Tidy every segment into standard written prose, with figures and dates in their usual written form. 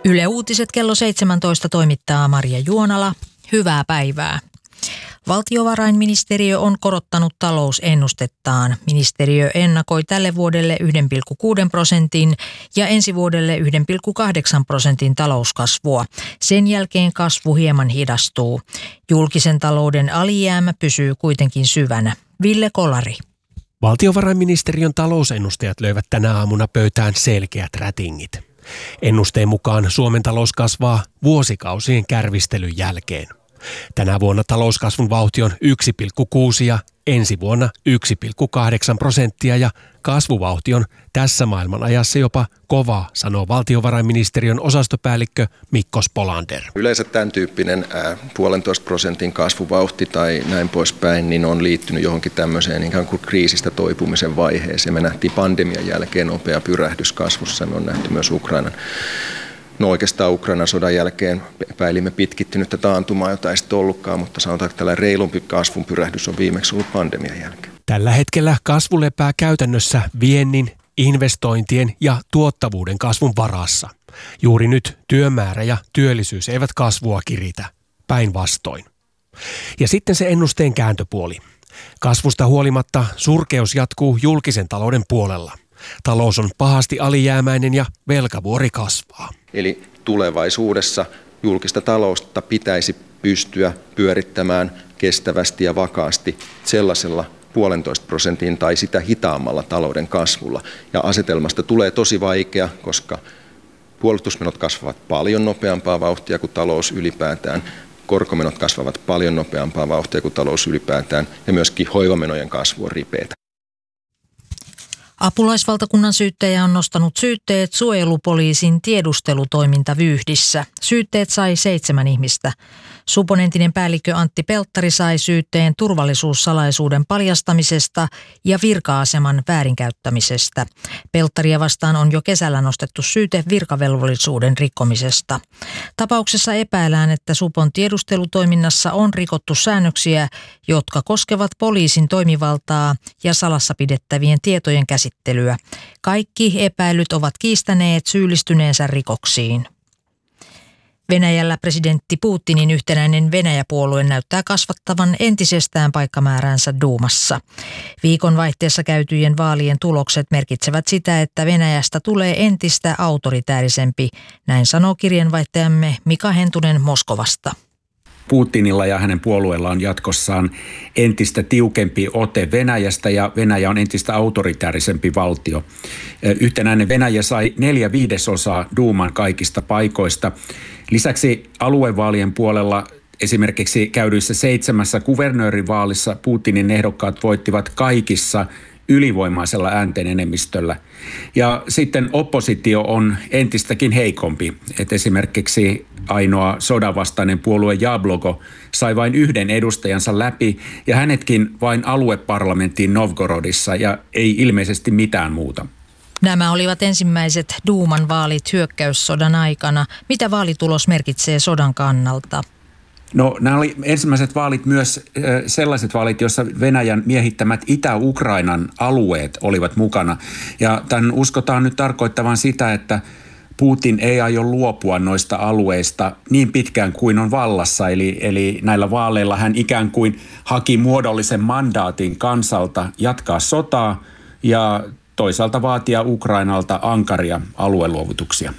Yle Uutiset kello 17 toimittaa Maria Juonala. Hyvää päivää. Valtiovarainministeriö on korottanut talousennustettaan. Ministeriö ennakoi tälle vuodelle 1,6% ja ensi vuodelle 1,8% talouskasvua. Sen jälkeen kasvu hieman hidastuu. Julkisen talouden alijäämä pysyy kuitenkin syvänä. Ville Kolari. Valtiovarainministeriön talousennustajat löivät tänä aamuna pöytään selkeät rätingit. Ennusteen mukaan Suomen talous kasvaa vuosikausien kärvistelyn jälkeen. Tänä vuonna talouskasvun vauhti on 1,6 ja ensi vuonna 1,8% ja kasvuvauhti on tässä maailmanajassa jopa kova, sanoo valtiovarainministeriön osastopäällikkö Mikko Spolander. Yleensä tämän tyyppinen 1,5% kasvuvauhti tai näin poispäin niin on liittynyt johonkin tämmöiseen ikään kuin kriisistä toipumisen vaiheeseen. Me nähtiin pandemian jälkeen nopea pyrähdys kasvussa, me on nähty myös oikeastaan Ukrainan sodan jälkeen epäilimme pitkittynyttä taantumaa, jota ei sitten ollutkaan, mutta sanotaan, että tällainen reilumpi kasvun pyrähdys on viimeksi ollut pandemian jälkeen. Tällä hetkellä kasvu lepää käytännössä viennin, investointien ja tuottavuuden kasvun varassa. Juuri nyt työmäärä ja työllisyys eivät kasvua kiritä, päinvastoin. Ja sitten se ennusteen kääntöpuoli. Kasvusta huolimatta surkeus jatkuu julkisen talouden puolella. Talous on pahasti alijäämäinen ja velkavuori kasvaa. Eli tulevaisuudessa julkista taloutta pitäisi pystyä pyörittämään kestävästi ja vakaasti sellaisella 1,5% tai sitä hitaammalla talouden kasvulla. Ja asetelmasta tulee tosi vaikea, koska puolustusmenot kasvavat paljon nopeampaa vauhtia kuin talous ylipäätään. Korkomenot kasvavat paljon nopeampaa vauhtia kuin talous ylipäätään ja myöskin hoivamenojen kasvu on ripeätä. Apulaisvaltakunnan syyttäjä on nostanut syytteet suojelupoliisin tiedustelutoimintavyyhdissä. Syytteet sai 7 ihmistä. Supon entinen päällikkö Antti Pelttari sai syytteen turvallisuussalaisuuden paljastamisesta ja virka-aseman väärinkäyttämisestä. Pelttaria vastaan on jo kesällä nostettu syyte virkavelvollisuuden rikkomisesta. Tapauksessa epäillään, että Supon tiedustelutoiminnassa on rikottu säännöksiä, jotka koskevat poliisin toimivaltaa ja salassa pidettävien tietojen käsittelyä. Kaikki epäilyt ovat kiistäneet syyllistyneensä rikoksiin. Venäjällä presidentti Putinin yhtenäinen Venäjä-puolue näyttää kasvattavan entisestään paikkamääränsä Duumassa. Viikonvaihteessa käytyjen vaalien tulokset merkitsevät sitä, että Venäjästä tulee entistä autoritäärisempi, näin sanoo kirjeenvaihtajamme Mika Hentunen Moskovasta. Putinilla ja hänen puolueellaan on jatkossaan entistä tiukempi ote Venäjästä ja Venäjä on entistä autoritäärisempi valtio. Yhtenäinen Venäjä sai 4/5 Duuman kaikista paikoista. Lisäksi aluevaalien puolella esimerkiksi käydyissä 7 kuvernöörivaalissa Putinin ehdokkaat voittivat kaikissa ylivoimaisella äänten enemmistöllä. Ja sitten oppositio on entistäkin heikompi. Et esimerkiksi ainoa sodanvastainen puolue Jablogo sai vain 1 edustajansa läpi ja hänetkin vain alueparlamenttiin Novgorodissa ja ei ilmeisesti mitään muuta. Nämä olivat ensimmäiset Duuman vaalit hyökkäyssodan aikana. Mitä vaalitulos merkitsee sodan kannalta? No, nämä oli ensimmäiset vaalit myös sellaiset vaalit, joissa Venäjän miehittämät Itä-Ukrainan alueet olivat mukana. Ja tämän uskotaan nyt tarkoittavan sitä, että Putin ei aio luopua noista alueista niin pitkään kuin on vallassa. Eli näillä vaaleilla hän ikään kuin haki muodollisen mandaatin kansalta jatkaa sotaa ja toisaalta vaatia Ukrainalta ankaria alueluovutuksia.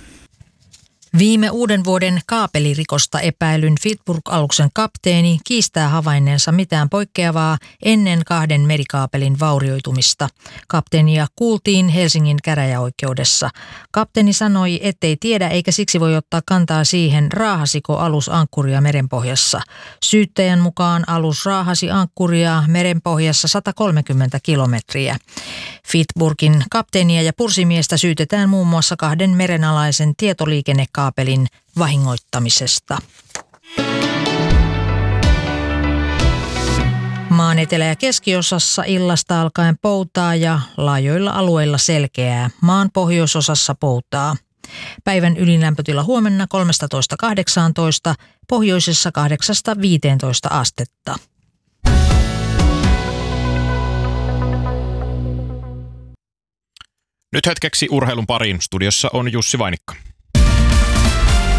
Viime uuden vuoden kaapelirikosta epäilyn Fitburg-aluksen kapteeni kiistää havainneensa mitään poikkeavaa ennen 2 merikaapelin vaurioitumista. Kapteenia kuultiin Helsingin käräjäoikeudessa. Kapteeni sanoi, ettei tiedä eikä siksi voi ottaa kantaa siihen, raahasiko alus ankkuria merenpohjassa. Syyttäjän mukaan alus raahasi ankkuria merenpohjassa 130 kilometriä. Fitburgin kapteenia ja pursimiestä syytetään muun muassa 2 merenalaisen tietoliikennekaapelin vahingoittamisesta. Maan etelä- ja keskiosassa illasta alkaen poutaa ja laajoilla alueilla selkeää. Maan pohjoisosassa poutaa. Päivän ylinlämpötila huomenna 13–18, pohjoisessa 8–15 astetta. Nyt hetkeksi urheilun pariin. Studiossa on Jussi Vainikka.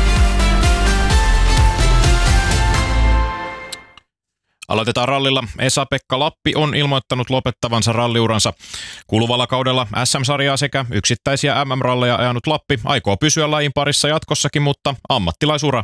Aloitetaan rallilla. Esa-Pekka Lappi on ilmoittanut lopettavansa ralliuransa. Kuluvalla kaudella SM-sarjaa sekä yksittäisiä MM-ralleja ajanut Lappi aikoo pysyä lajin parissa jatkossakin, mutta ammattilaisura